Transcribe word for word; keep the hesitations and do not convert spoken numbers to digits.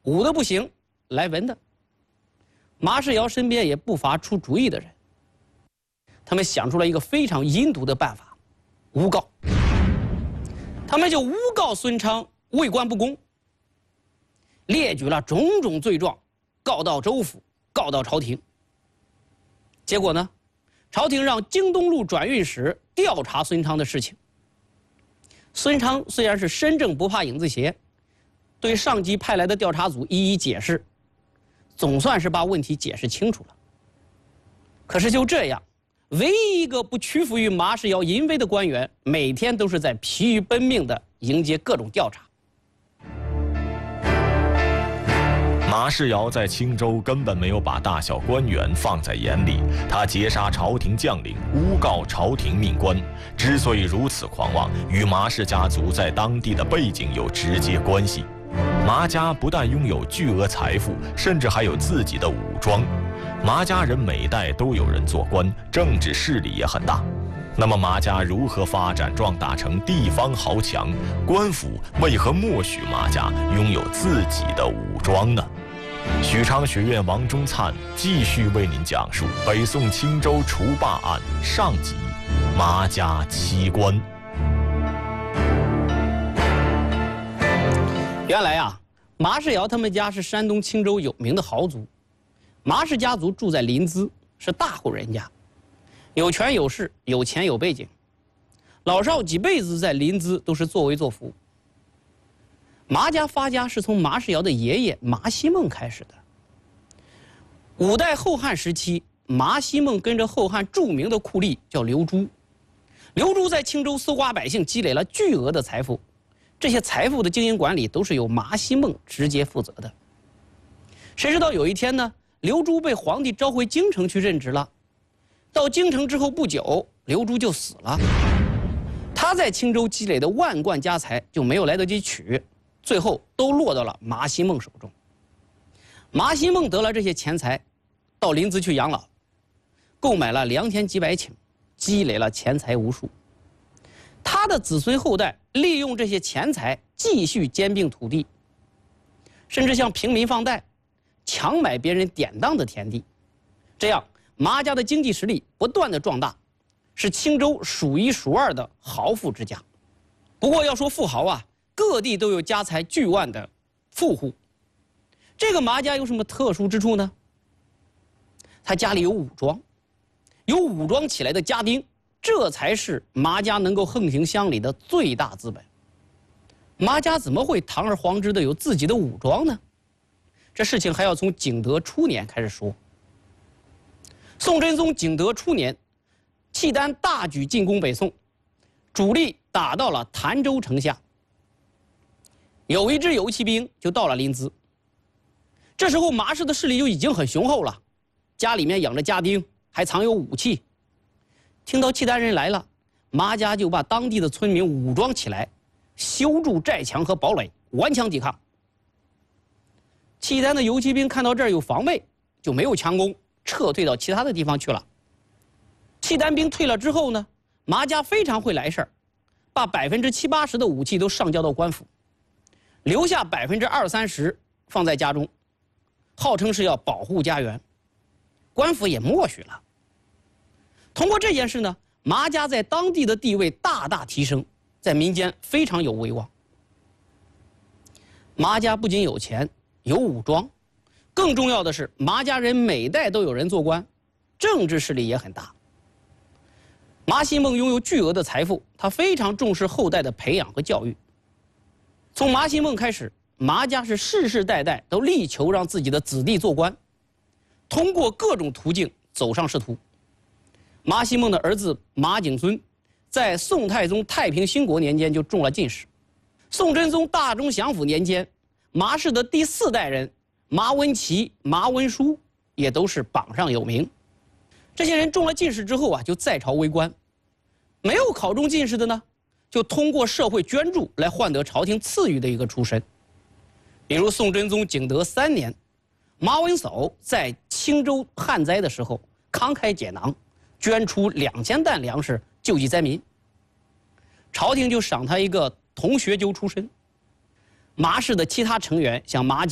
武的不行，来文的。马世尧身边也不乏出主意的人，他们想出了一个非常阴毒的办法——诬告。他们就诬告孙昌为官不公，列举了种种罪状，告到州府，告到朝廷。结果呢，朝廷让京东路转运使调查孙昌的事情。孙昌虽然是身正不怕影子斜，对上级派来的调查组一一解释，总算是把问题解释清楚了。可是就这样，唯一一个不屈服于马世尧淫威的官员，每天都是在疲于奔命地迎接各种调查。 马世尧在青州根本没有把大小官员放在眼里，他劫杀朝廷将领，诬告朝廷命官。之所以如此狂妄，与马氏家族在当地的背景有直接关系。马家不但拥有巨额财富，甚至还有自己的武装。马家人每代都有人做官，政治势力也很大。那么马家如何发展壮大成地方豪强？官府为何默许马家拥有自己的武装呢？许昌学院王忠灿继续为您讲述北宋青州除霸案上集：马家七官。 原来啊，马世尧他们家是山东青州有名的豪族。马氏家族住在临淄，是大户人家，有权有势，有钱有背景。老少几辈子在临淄都是作威作福。马家发家是从马世尧的爷爷马希孟开始的。五代后汉时期，马希孟跟着后汉著名的酷吏叫刘珠。刘珠在青州搜刮百姓，积累了巨额的财富。这些财富的经营管理都是由马希孟直接负责的。谁知道有一天呢，刘珠被皇帝召回京城去任职了。到京城之后不久，刘珠就死了。他在青州积累的万贯家财就没有来得及取，最后都落到了马希孟手中。马希孟得了这些钱财，到临淄去养老，购买了良田几百顷，积累了钱财无数。他的子孙后代利用这些钱财继续兼并土地，甚至向平民放贷，强买别人典当的田地。这样马家的经济实力不断的壮大，是青州数一数二的豪富之家。不过要说富豪啊，各地都有家财巨万的富户。这个马家有什么特殊之处呢？他家里有武装，有武装起来的家丁，这才是马家能够横行乡里的最大资本。马家怎么会堂而皇之的有自己的武装呢？这事情还要从景德初年开始说。宋真宗景德初年，契丹大举进攻北宋，主力打到了潭州城下。有一支游骑兵就到了临淄。这时候马氏的势力就已经很雄厚了，家里面养着家丁，还藏有武器。听到契丹人来了，马家就把当地的村民武装起来，修筑寨墙和堡垒，顽强抵抗。契丹的游骑兵看到这儿有防备，就没有强攻，撤退到其他的地方去了。契丹兵退了之后呢，马家非常会来事儿，把百分之七八十的武器都上交到官府，留下百分之二三十放在家中，号称是要保护家园。官府也默许了。通过这件事呢，马家在当地的地位大大提升，在民间非常有威望。马家不仅有钱有武装，更重要的是马家人每代都有人做官，政治势力也很大。马希孟拥有巨额的财富，他非常重视后代的培养和教育。从马希孟开始，马家是世世代代都力求让自己的子弟做官，通过各种途径走上仕途。马希孟的儿子马景孙，在宋太宗太平兴国年间就中了进士。宋真宗大中祥符年间，马氏的第四代人马文琪、马文书也都是榜上有名。这些人中了进士之后啊，就在朝为官；没有考中进士的呢，就通过社会捐助来换得朝廷赐予的一个出身。比如宋真宗景德三年，马文扫在青州旱灾的时候慷慨解囊，捐出两千担粮食救济灾民，朝廷就赏他一个同学究出身。马氏的其他成员像马景